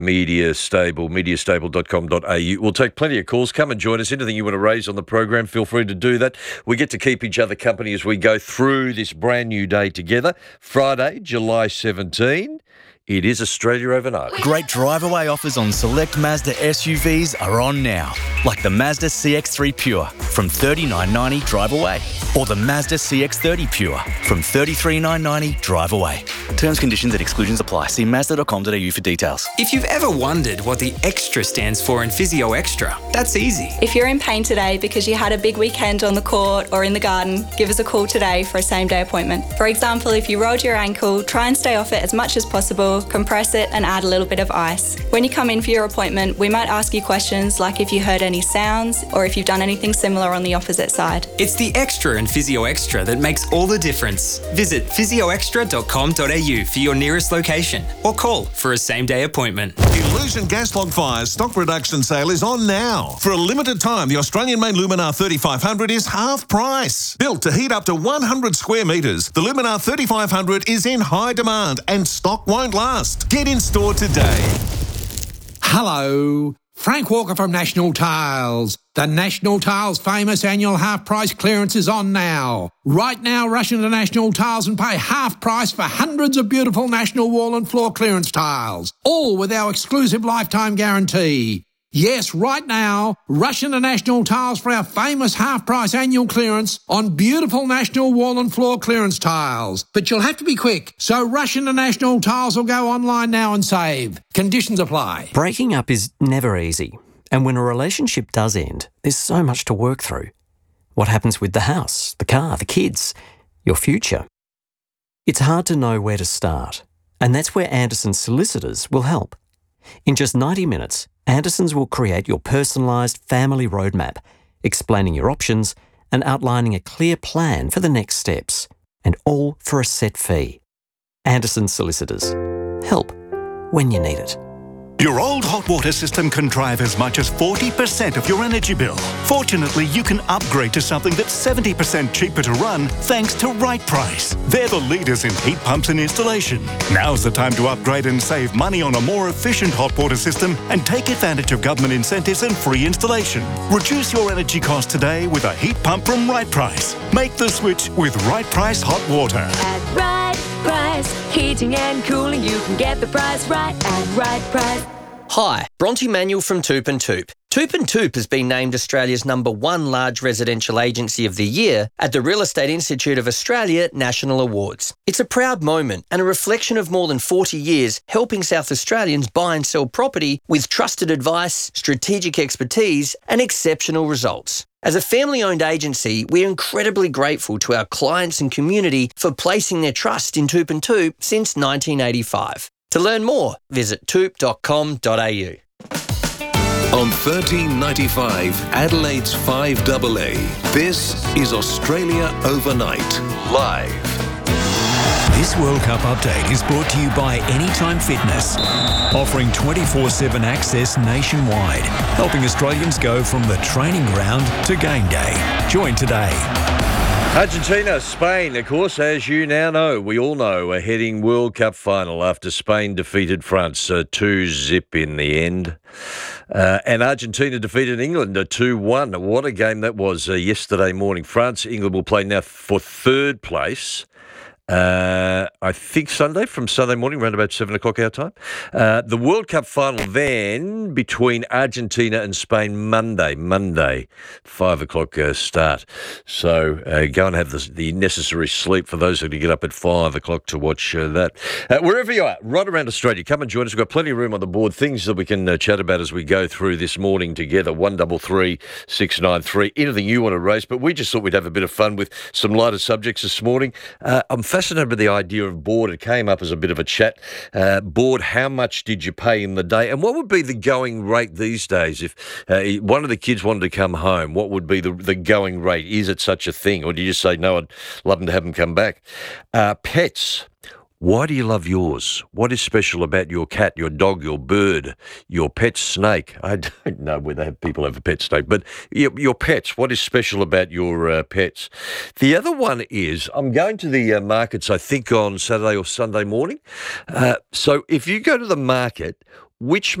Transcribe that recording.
mediastable.com.au. We'll take plenty of calls. Come and join us. Anything you want to raise on the program, feel free to do that. We get to keep each other company as we go through this brand new day together. Friday, July 17. It is Australia Overnight. Great drive-away offers on select Mazda SUVs are on now, like the Mazda CX-3 Pure from $39.90 drive away, or the Mazda CX-30 Pure from $33,990 drive away. Terms, conditions and exclusions apply. See Mazda.com.au for details. If you've ever wondered what the extra stands for in Physio Extra, that's easy. If you're in pain today because you had a big weekend on the court or in the garden, give us a call today for a same-day appointment. For example, if you rolled your ankle, try and stay off it as much as possible, compress it and add a little bit of ice. When you come in for your appointment, we might ask you questions like if you heard any sounds or if you've done anything similar on the opposite side. It's the extra in Physio Extra that makes all the difference. Visit physioextra.com.au for your nearest location or call for a same-day appointment. Illusion Gas Log Fire's stock reduction sale is on now. For a limited time, the Australian-made Luminar 3500 is half price. Built to heat up to 100 square metres, the Luminar 3500 is in high demand and stock won't last. Get in store today. Hello, Frank Walker from National Tiles. The National Tiles famous annual half-price clearance is on now. Right now, rush into National Tiles and pay half price for hundreds of beautiful National wall and floor clearance tiles, all with our exclusive lifetime guarantee. Yes, right now, rush into National Tiles for our famous half-price annual clearance on beautiful National wall and floor clearance tiles. But you'll have to be quick, so rush into National Tiles or go online now and save. Conditions apply. Breaking up is never easy, and when a relationship does end, there's so much to work through. What happens with the house, the car, the kids, your future? It's hard to know where to start, and that's where Anderson Solicitors will help. In just 90 minutes, Andersons will create your personalised family roadmap, explaining your options and outlining a clear plan for the next steps, and all for a set fee. Anderson Solicitors. Help when you need it. Your old hot water system can drive as much as 40% of your energy bill. Fortunately, you can upgrade to something that's 70% cheaper to run thanks to Right Price. They're the leaders in heat pumps and installation. Now's the time to upgrade and save money on a more efficient hot water system and take advantage of government incentives and free installation. Reduce your energy costs today with a heat pump from Right Price. Make the switch with Right Price Hot Water. At Right Price, heating and cooling, you can get the price right at Right Price. Hi, Bronte Manuel from Toop and Toop. Toop and Toop has been named Australia's #1 large residential agency of the year at the Real Estate Institute of Australia National Awards. It's a proud moment and a reflection of more than 40 years helping South Australians buy and sell property with trusted advice, strategic expertise and exceptional results. As a family-owned agency, we're incredibly grateful to our clients and community for placing their trust in Toop and Toop since 1985. To learn more, visit toop.com.au. On 1395 Adelaide's 5AA, this is Australia Overnight, live. This World Cup update is brought to you by Anytime Fitness, offering 24/7 access nationwide, helping Australians go from the training ground to game day. Join today. Argentina, Spain, of course, as you now know, we all know, a heading World Cup final after Spain defeated France 2-0 in the end. And Argentina defeated England 2-1. What a game that was yesterday morning. France, England will play now for third place. I think Sunday morning, around about 7 o'clock our time. The World Cup final then between Argentina and Spain Monday, 5 o'clock start. So go and have the necessary sleep for those who can get up at 5 o'clock to watch that. Wherever you are, right around Australia, come and join us. We've got plenty of room on the board, things that we can chat about as we go through this morning together. 133 693. Anything you want to raise, but we just thought we'd have a bit of fun with some lighter subjects this morning. I'm fascinated by the idea of board. It came up as a bit of a chat. Board, how much did you pay in the day? And what would be the going rate these days? If one of the kids wanted to come home, what would be the going rate? Is it such a thing? Or do you just say, no, I'd love them to have them come back? Pets. Why do you love yours? What is special about your cat, your dog, your bird, your pet snake? I don't know whether people have a pet snake, but your pets, what is special about your pets? The other one is, I'm going to the markets, I think, on Saturday or Sunday morning. So if you go to the market, which